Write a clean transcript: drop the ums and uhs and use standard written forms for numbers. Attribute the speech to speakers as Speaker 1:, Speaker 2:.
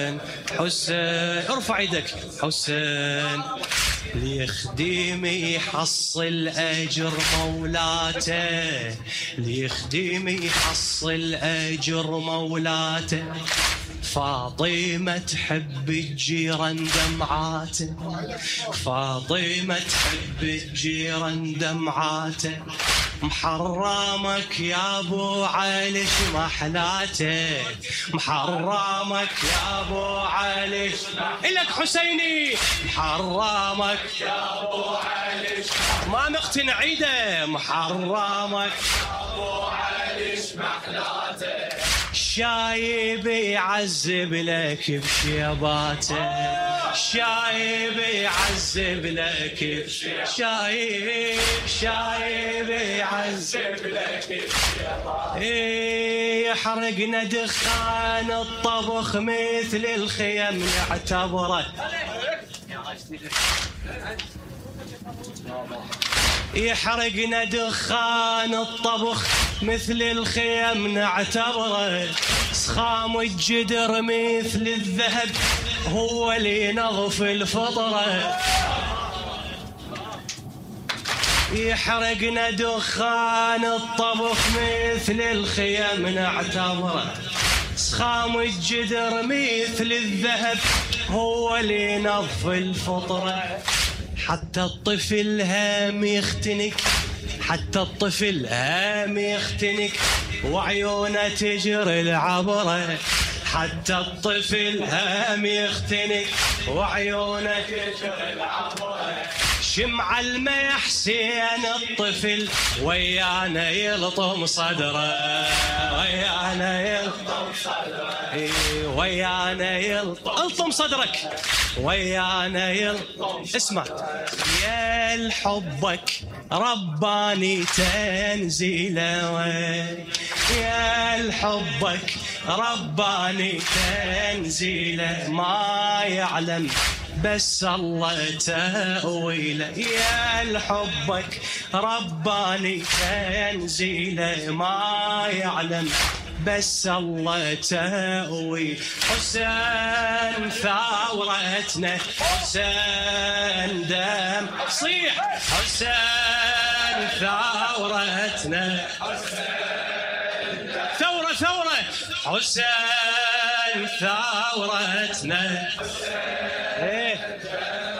Speaker 1: حسين ارفع يدك. حسين ليخدم يحصل أجر مولاته، ليخدم يحصل أجر مولاته. فاطمة تحب الجيران دمعاته، فاطمة تحب الجيران دمعاته. محرمك يا ابو علي شمحلاته، محرمك يا ابو علي إلك حسيني. محرمك يا ابو علي ما مقتنع عيده. محرمك يا ابو علي شمحلاته. شايب يعذب لك بشيباته، شايب يعذب لك شايب يعذب لك بشيباته. يحرقنا دخان الطبخ مثل الخيم نعتبره، يحرقنا دخان الطبخ مثل الخيم نعتبره. سخام الجدر مثل الذهب هو اللي ينظف الفطرة. يحرقنا دخان الطبخ مثل الخيم نعتبره. سخام الجدر مثل الذهب هو اللي ينظف الفطرة. حتى الطفل هام يختنك، حتى الطفل هام يختنك وعيونه تجري العبرة. حتى الطفل هام يختنك وعيونه تجري العبرة. شمع المي حسين الطفل ويانا يلطم صدره، ويانا يلطم صدره، ويانا يلطم صدرك، ويانا يلطم. اسمع يا الحبك رباني تنزيله، يا الحبك رباني تنزيله. ما يعلم بس الله تأويله. يا الحبك رباني تنزيله، ما يعلم بس الله تأوي. حسين ثورتنا، حسين دم صيح. حسين ثورتنا، ثورة ثورة. حسين ثورتنا.